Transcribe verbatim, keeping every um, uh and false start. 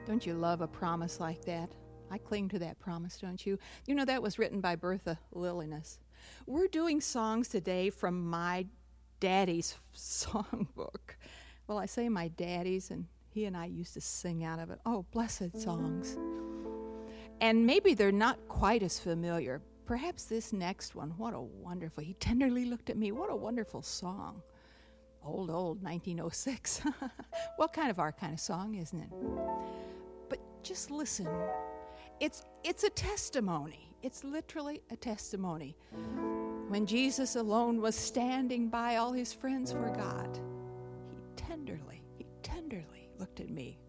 Don't you love a promise like that? I cling to that promise, don't you? You know, that was written by Bertha Lilliness. We're doing songs today from my daddy's songbook. Well, I say my daddy's, and he and I used to sing out of it. Oh, blessed songs. And maybe they're not quite as familiar. Perhaps this next one, what a wonderful, he tenderly looked at me. What a wonderful song. Old, old, nineteen oh six. Well, kind of our kind of song, isn't it? But just listen. It's it's a testimony. It's literally a testimony. When Jesus alone was standing by, all his friends forgot. He tenderly, he tenderly looked at me.